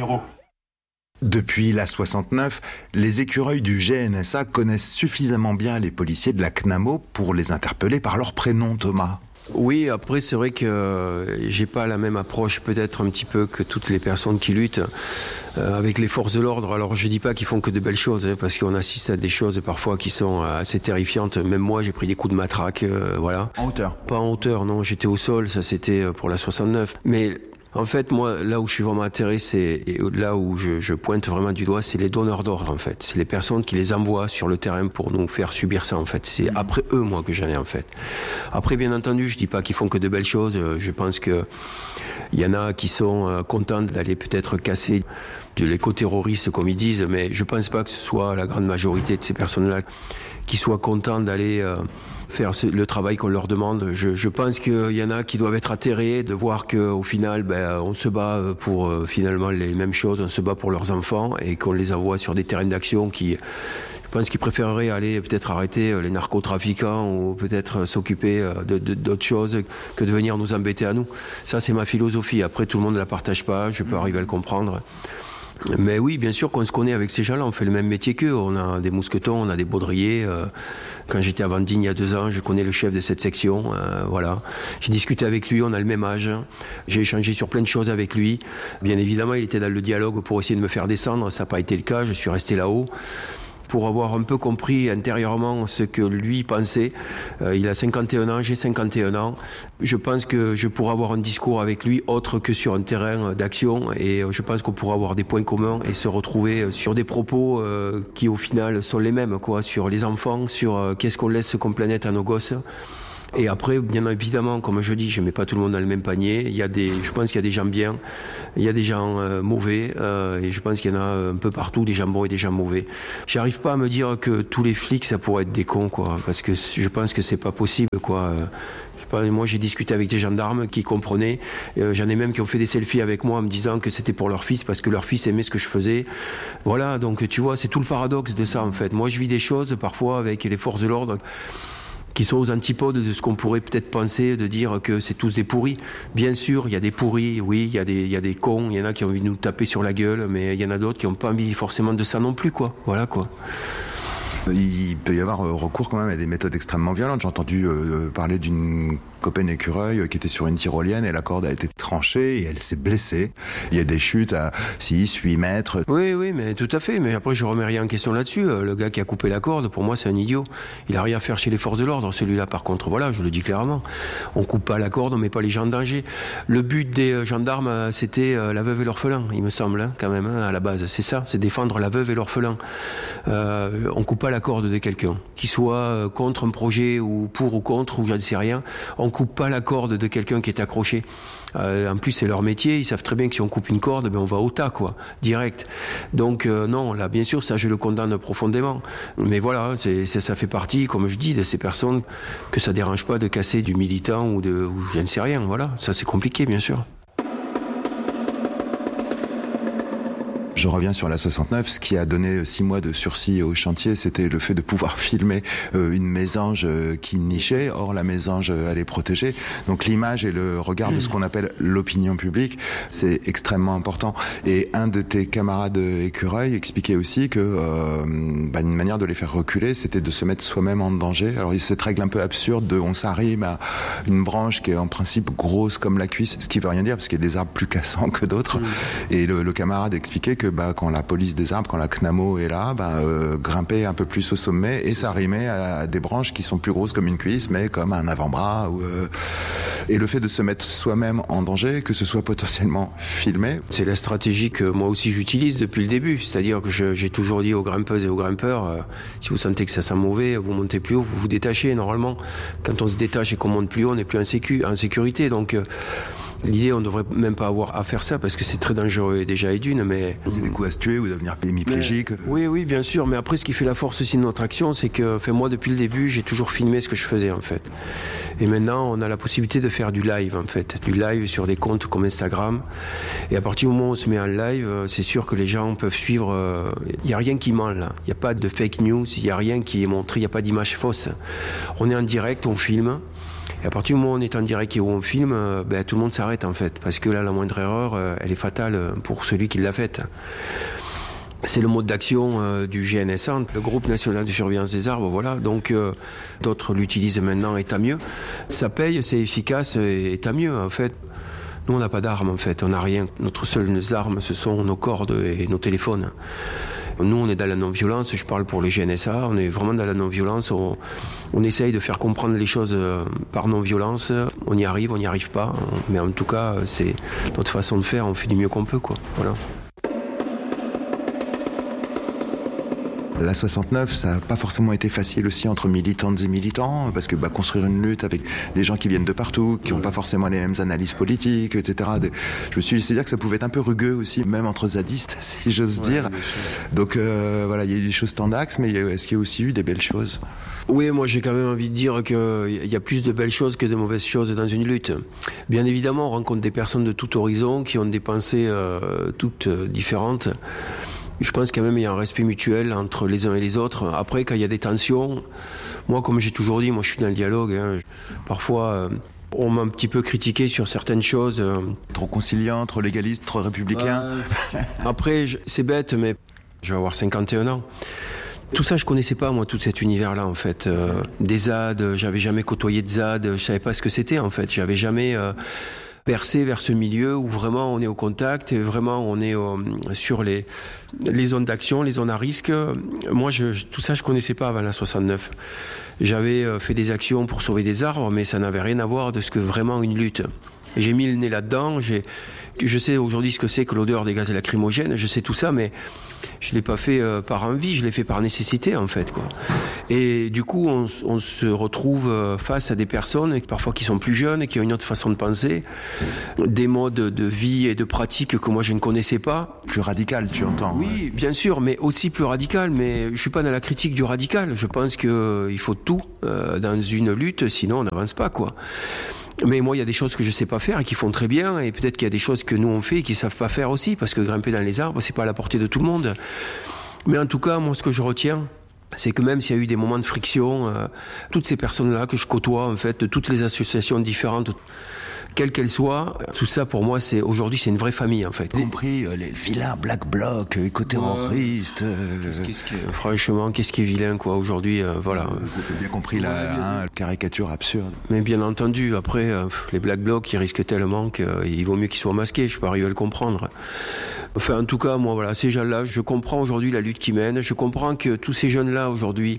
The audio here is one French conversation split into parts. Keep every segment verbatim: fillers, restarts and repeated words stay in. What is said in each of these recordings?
Bravo. Depuis la soixante-neuf, les écureuils du G N S A connaissent suffisamment bien les policiers de la C N A M O pour les interpeller par leur prénom, Thomas. Oui, après c'est vrai que euh, j'ai pas la même approche peut-être un petit peu que toutes les personnes qui luttent euh, avec les forces de l'ordre. Alors je dis pas qu'ils font que de belles choses, hein, parce qu'on assiste à des choses parfois qui sont assez terrifiantes. Même moi j'ai pris des coups de matraque, euh, voilà. En hauteur? Pas en hauteur, non, j'étais au sol, ça c'était pour la soixante-neuf. Mais en fait, moi, là où je suis vraiment intéressé et là où je, je pointe vraiment du doigt, c'est les donneurs d'ordre, en fait. C'est les personnes qui les envoient sur le terrain pour nous faire subir ça, en fait. C'est après eux, moi, que j'en ai, en fait. Après, bien entendu, je dis pas qu'ils font que de belles choses. Je pense que il y en a qui sont contents d'aller peut-être casser de l'éco-terroriste, comme ils disent, mais je pense pas que ce soit la grande majorité de ces personnes-là qui soient contents d'aller euh, faire le travail qu'on leur demande. Je, je pense qu'il y en a qui doivent être atterrés de voir qu'au final, ben, on se bat pour euh, finalement les mêmes choses, on se bat pour leurs enfants et qu'on les envoie sur des terrains d'action qui... Je pense qu'ils préféreraient aller peut-être arrêter les narcotrafiquants ou peut-être s'occuper de, de, d'autres choses que de venir nous embêter à nous. Ça, c'est ma philosophie. Après, tout le monde ne la partage pas, je peux arriver à le comprendre. Mais oui, bien sûr qu'on se connaît avec ces gens-là, on fait le même métier qu'eux. On a des mousquetons, on a des baudriers. Euh, quand j'étais à Vendigny il y a deux ans, je connais le chef de cette section. Euh, voilà. J'ai discuté avec lui, on a le même âge. J'ai échangé sur plein de choses avec lui. Bien évidemment, il était dans le dialogue pour essayer de me faire descendre. Ça n'a pas été le cas, je suis resté là-haut. Pour avoir un peu compris intérieurement ce que lui pensait. Euh, il a cinquante et un ans, j'ai cinquante et un ans. Je pense que je pourrais avoir un discours avec lui autre que sur un terrain d'action et je pense qu'on pourra avoir des points communs et se retrouver sur des propos euh, qui au final sont les mêmes, quoi, sur les enfants, sur euh, qu'est-ce qu'on laisse comme planète à nos gosses. Et après, bien évidemment, comme je dis, je ne mets pas tout le monde dans le même panier. Il y a des, je pense qu'il y a des gens bien, il y a des gens euh, mauvais, euh, et je pense qu'il y en a un peu partout, des gens bons et des gens mauvais. J'arrive pas à me dire que tous les flics, ça pourrait être des cons, quoi, parce que je pense que c'est pas possible, quoi. Moi, j'ai discuté avec des gendarmes qui comprenaient. Euh, j'en ai même qui ont fait des selfies avec moi en me disant que c'était pour leur fils parce que leur fils aimait ce que je faisais. Voilà, donc tu vois, c'est tout le paradoxe de ça, en fait. Moi, je vis des choses parfois avec les forces de l'ordre qui sont aux antipodes de ce qu'on pourrait peut-être penser, de dire que c'est tous des pourris. Bien sûr, il y a des pourris, oui, il y a des, il y a des cons, il y en a qui ont envie de nous taper sur la gueule, mais il y en a d'autres qui n'ont pas envie forcément de ça non plus, quoi. Voilà, quoi. Il peut y avoir recours quand même à des méthodes extrêmement violentes. J'ai entendu euh, parler d'une copaine écureuil qui était sur une tyrolienne et la corde a été tranchée et elle s'est blessée. Il y a des chutes à six, huit mètres. Oui, oui, mais tout à fait. Mais après, je remets rien en question là-dessus. Le gars qui a coupé la corde, pour moi, c'est un idiot. Il a rien à faire chez les forces de l'ordre. Celui-là, par contre, voilà, je le dis clairement. On coupe pas la corde, on met pas les gens en danger. Le but des gendarmes, c'était la veuve et l'orphelin, il me semble, hein, quand même, hein, à la base. C'est ça, c'est défendre la veuve et l'orphelin. Euh, on coupe pas la corde de quelqu'un, qu'il soit contre un projet ou pour ou contre, ou je ne sais rien. On coupe pas la corde de quelqu'un qui est accroché. Euh, en plus, c'est leur métier. Ils savent très bien que si on coupe une corde, ben on va au tas, quoi, direct. Donc euh, non, là, bien sûr, ça, je le condamne profondément. Mais voilà, c'est, c'est, ça fait partie, comme je dis, de ces personnes que ça dérange pas de casser du militant ou de, ou je ne sais rien. Voilà, ça c'est compliqué, bien sûr. Je reviens sur la soixante-neuf. Ce qui a donné six mois de sursis au chantier, c'était le fait de pouvoir filmer euh, une mésange euh, qui nichait. Or, la mésange, euh, elle est protégée. Donc, l'image et le regard de ce qu'on appelle l'opinion publique, c'est extrêmement important. Et un de tes camarades écureuils expliquait aussi que euh, bah, une manière de les faire reculer, c'était de se mettre soi-même en danger. Alors, il y a cette règle un peu absurde de on s'arrime à une branche qui est en principe grosse comme la cuisse, ce qui veut rien dire parce qu'il y a des arbres plus cassants que d'autres. Mmh. Et le, le camarade expliquait que bah, quand la police des arbres, quand la C N A M O est là, bah, euh, grimper un peu plus au sommet et s'arrimer à, à des branches qui sont plus grosses comme une cuisse, mais comme un avant-bras. Ou, euh... Et le fait de se mettre soi-même en danger, que ce soit potentiellement filmé. C'est la stratégie que moi aussi j'utilise depuis le début. C'est-à-dire que je, j'ai toujours dit aux grimpeuses et aux grimpeurs, euh, si vous sentez que ça sent mauvais, vous montez plus haut, vous vous détachez. Normalement, quand on se détache et qu'on monte plus haut, on n'est plus en, sécu, en sécurité. Donc, euh, l'idée, on ne devrait même pas avoir à faire ça parce que c'est très dangereux déjà et d'une, mais... C'est des coups à se tuer ou devenir hémiplégique. Oui, oui, bien sûr, mais après, ce qui fait la force aussi de notre action, c'est que, enfin, moi, depuis le début, j'ai toujours filmé ce que je faisais, en fait. Et maintenant, on a la possibilité de faire du live, en fait. Du live sur des comptes comme Instagram. Et à partir du moment où on se met en live, c'est sûr que les gens peuvent suivre... Il n'y a rien qui ment, là. Il n'y a pas de fake news, il n'y a rien qui est montré, il n'y a pas d'image fausse. On est en direct, on filme. Et à partir du moment où on est en direct et où on filme, euh, ben, tout le monde s'arrête en fait, parce que là, la moindre erreur, euh, elle est fatale pour celui qui l'a faite. C'est le mode d'action euh, du G N S A, le groupe national de surveillance des arbres, voilà. Donc euh, d'autres l'utilisent maintenant et tant mieux. Ça paye, c'est efficace et tant mieux en fait. Nous on n'a pas d'armes en fait, on n'a rien. Notre seule arme ce sont nos cordes et nos téléphones. Nous on est dans la non-violence, je parle pour le G N S A, on est vraiment dans la non-violence. On, on essaye de faire comprendre les choses par non-violence. On y arrive, on n'y arrive pas. Mais en tout cas, c'est notre façon de faire, on fait du mieux qu'on peut, quoi. Voilà. La soixante-neuf, ça n'a pas forcément été facile aussi entre militantes et militants, parce que bah, construire une lutte avec des gens qui viennent de partout, qui n'ont ouais. pas forcément les mêmes analyses politiques, et cetera. Je me suis laissé dire que ça pouvait être un peu rugueux aussi, même entre zadistes, si j'ose ouais, dire. Donc euh, voilà, il y a eu des choses tendax, mais est-ce qu'il y a aussi eu des belles choses ? Oui, moi j'ai quand même envie de dire qu'il y a plus de belles choses que de mauvaises choses dans une lutte. Bien évidemment, on rencontre des personnes de tout horizon qui ont des pensées euh, toutes euh, différentes. Je pense quand même qu'il y a un respect mutuel entre les uns et les autres. Après, quand il y a des tensions, moi, comme j'ai toujours dit, moi, je suis dans le dialogue. Hein. Parfois, euh, on m'a un petit peu critiqué sur certaines choses. Euh. Trop conciliant, trop légaliste, trop républicain. Euh, après, je, c'est bête, mais je vais avoir cinquante et un ans. Tout ça, je connaissais pas, moi, tout cet univers-là, en fait. Euh, des Z A D, j'avais jamais côtoyé de Z A D, je savais pas ce que c'était, en fait. J'avais jamais... Euh, percer vers ce milieu où vraiment on est au contact et vraiment on est euh, sur les, les zones d'action, les zones à risque. Moi, je, je, tout ça, je connaissais pas avant la soixante-neuf. J'avais euh, fait des actions pour sauver des arbres, mais ça n'avait rien à voir de ce que vraiment une lutte. Et j'ai mis le nez là-dedans. J'ai, je sais aujourd'hui ce que c'est que l'odeur des gaz lacrymogènes. Je sais tout ça, mais je l'ai pas fait euh, par envie. Je l'ai fait par nécessité, en fait, quoi. Et du coup, on, on se retrouve face à des personnes, parfois qui sont plus jeunes, qui ont une autre façon de penser, des modes de vie et de pratique que moi je ne connaissais pas. Plus radical, tu entends ? Oui, ouais. Bien sûr, mais aussi plus radical. Mais je suis pas dans la critique du radical. Je pense que euh, il faut tout euh, dans une lutte, sinon on n'avance pas, quoi. Mais moi, il y a des choses que je sais pas faire et qui font très bien, et peut-être qu'il y a des choses que nous on fait et qui savent pas faire aussi, parce que grimper dans les arbres, c'est pas à la portée de tout le monde. Mais en tout cas, moi, ce que je retiens, c'est que même s'il y a eu des moments de friction, euh, toutes ces personnes-là que je côtoie, en fait, de toutes les associations différentes, quelles qu'elles soient, tout ça pour moi, c'est aujourd'hui, c'est une vraie famille, en fait. Y compris euh, les vilains black blocs, éco-terroristes. Euh... Qu'est-ce, qu'est-ce qui est, franchement, qu'est-ce qui est vilain, quoi, aujourd'hui, euh, voilà. Euh, J'ai bien compris la hein, caricature absurde. Mais bien entendu, après, euh, les black blocs, ils risquent tellement qu'il vaut mieux qu'ils soient masqués. Je peux arriver à le comprendre. Enfin, en tout cas, moi, voilà, ces gens-là, je comprends aujourd'hui la lutte qu'ils mènent. Je comprends que tous ces jeunes-là, aujourd'hui,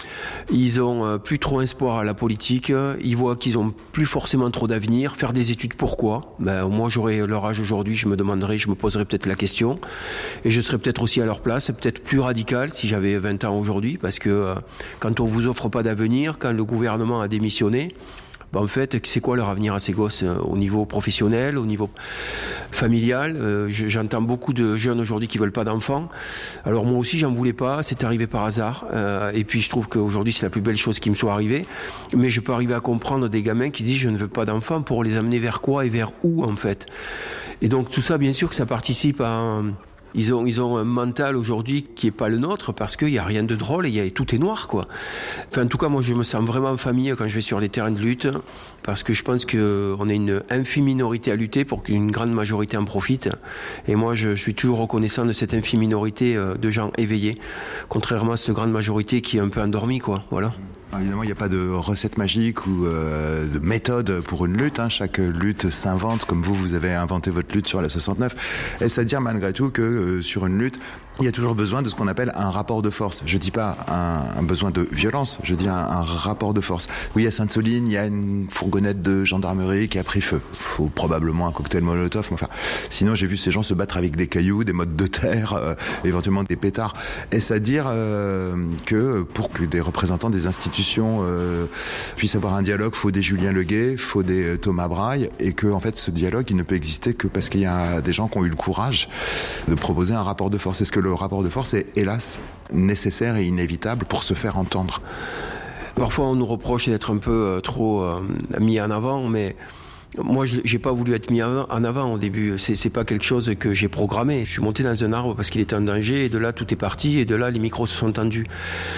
ils ont euh, plus trop espoir à la politique. Ils voient qu'ils ont plus forcément trop d'avenir. Faire des études, pourquoi ? Ben, moi, j'aurais leur âge aujourd'hui, je me demanderais, je me poserais peut-être la question. Et je serais peut-être aussi à leur place, peut-être plus radical si j'avais vingt ans aujourd'hui. Parce que euh, quand on vous offre pas d'avenir, quand le gouvernement a démissionné, ben en fait, c'est quoi leur avenir à ces gosses euh, au niveau professionnel, au niveau familial euh, J'entends beaucoup de jeunes aujourd'hui qui veulent pas d'enfants. Alors moi aussi, j'en voulais pas. C'est arrivé par hasard. Euh, et puis je trouve qu'aujourd'hui, c'est la plus belle chose qui me soit arrivée. Mais je peux arriver à comprendre des gamins qui disent je ne veux pas d'enfants pour les amener vers quoi et vers où en fait. Et donc tout ça, bien sûr, que ça participe à un... Ils ont, ils ont un mental aujourd'hui qui est pas le nôtre parce qu'il y a rien de drôle et il y a, tout est noir, quoi. Enfin, en tout cas, moi, je me sens vraiment en famille quand je vais sur les terrains de lutte parce que je pense qu'on est une infime minorité à lutter pour qu'une grande majorité en profite. Et moi, je, je suis toujours reconnaissant de cette infime minorité de gens éveillés, contrairement à cette grande majorité qui est un peu endormie, quoi. Voilà. Évidemment, il n'y a pas de recette magique ou euh, de méthode pour une lutte. Hein. Chaque lutte s'invente, comme vous, vous avez inventé votre lutte sur la soixante-neuf. Est-ce à dire malgré tout que euh, sur une lutte, il y a toujours besoin de ce qu'on appelle un rapport de force. Je dis pas un, un besoin de violence, je dis un, un rapport de force. Oui, à Sainte-Soline, il y a une fourgonnette de gendarmerie qui a pris feu. Il faut probablement un cocktail Molotov. Mais enfin, sinon, j'ai vu ces gens se battre avec des cailloux, des mottes de terre, euh, éventuellement des pétards. Est-ce à dire euh, que pour que des représentants des institutions euh, puissent avoir un dialogue, faut des Julien Leguet, faut des Thomas Braille, et que en fait, ce dialogue, il ne peut exister que parce qu'il y a des gens qui ont eu le courage de proposer un rapport de force. Est-ce que le rapport de force est, hélas, nécessaire et inévitable pour se faire entendre? Parfois, on nous reproche d'être un peu euh, trop euh, mis en avant, mais moi, je j'ai pas voulu être mis en avant au début. C'est, c'est pas quelque chose que j'ai programmé. Je suis monté dans un arbre parce qu'il était en danger, et de là, tout est parti, et de là, les micros se sont tendus.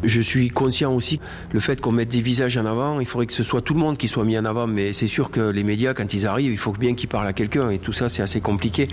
Je suis conscient aussi le fait qu'on mette des visages en avant, il faudrait que ce soit tout le monde qui soit mis en avant, mais c'est sûr que les médias, quand ils arrivent, il faut bien qu'ils parlent à quelqu'un, et tout ça, c'est assez compliqué.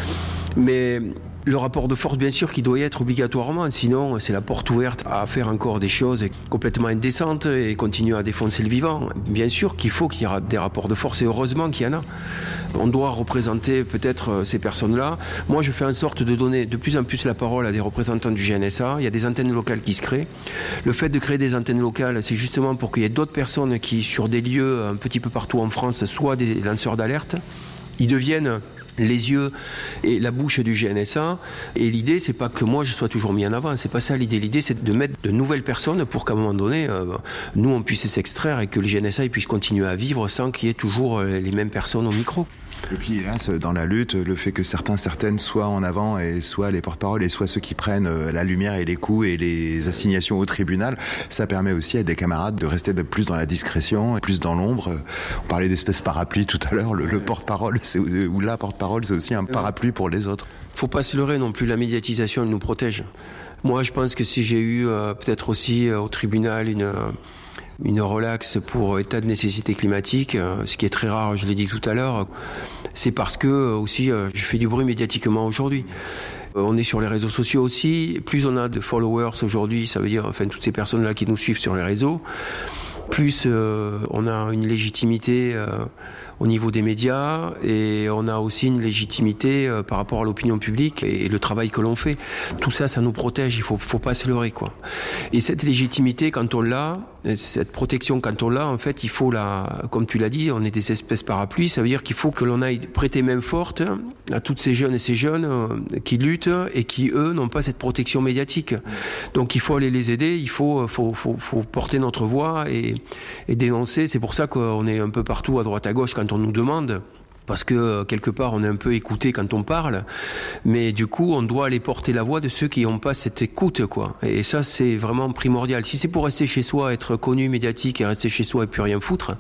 Mais le rapport de force, bien sûr, qui doit y être obligatoirement, sinon c'est la porte ouverte à faire encore des choses complètement indécentes et continuer à défoncer le vivant. Bien sûr qu'il faut qu'il y ait des rapports de force, et heureusement qu'il y en a. On doit représenter peut-être ces personnes-là. Moi, je fais en sorte de donner de plus en plus la parole à des représentants du G N S A. Il y a des antennes locales qui se créent. Le fait de créer des antennes locales, c'est justement pour qu'il y ait d'autres personnes qui, sur des lieux un petit peu partout en France, soient des lanceurs d'alerte. Ils deviennent les yeux et la bouche du G N S A. Et l'idée, c'est pas que moi je sois toujours mis en avant, c'est pas ça l'idée. L'idée, c'est de mettre de nouvelles personnes pour qu'à un moment donné, euh, nous, on puisse s'extraire et que le G N S A puisse continuer à vivre sans qu'il y ait toujours les mêmes personnes au micro. Et puis hélas, dans la lutte, le fait que certains, certaines soient en avant et soient les porte-parole et soient ceux qui prennent la lumière et les coups et les assignations au tribunal, ça permet aussi à des camarades de rester plus dans la discrétion, plus dans l'ombre. On parlait d'espèce parapluie tout à l'heure, le, le porte-parole c'est, ou la porte-parole, c'est aussi un parapluie pour les autres. Faut pas se leurrer non plus, la médiatisation, elle nous protège. Moi, je pense que si j'ai eu euh, peut-être aussi euh, au tribunal une... Euh, une relaxe pour état de nécessité climatique, ce qui est très rare, je l'ai dit tout à l'heure, c'est parce que aussi je fais du bruit médiatiquement aujourd'hui. On est sur les réseaux sociaux aussi, plus on a de followers aujourd'hui, ça veut dire enfin toutes ces personnes-là qui nous suivent sur les réseaux, plus euh, on a une légitimité euh, au niveau des médias et on a aussi une légitimité euh, par rapport à l'opinion publique et, et le travail que l'on fait. Tout ça, ça nous protège, il faut, faut pas se leurrer, quoi. Et cette légitimité, quand on l'a, cette protection, quand on l'a, en fait, il faut la, comme tu l'as dit, on est des espèces parapluies, ça veut dire qu'il faut que l'on aille prêter main forte à toutes ces jeunes et ces jeunes euh, qui luttent et qui, eux, n'ont pas cette protection médiatique. Donc il faut aller les aider, il faut, faut, faut, faut porter notre voix et, et dénoncer. C'est pour ça qu'on est un peu partout, à droite à gauche, quand on nous demande. Parce que quelque part on est un peu écouté quand on parle, mais du coup on doit aller porter la voix de ceux qui n'ont pas cette écoute, quoi. Et ça c'est vraiment primordial. Si c'est pour rester chez soi, être connu, médiatique et rester chez soi et puis rien foutre,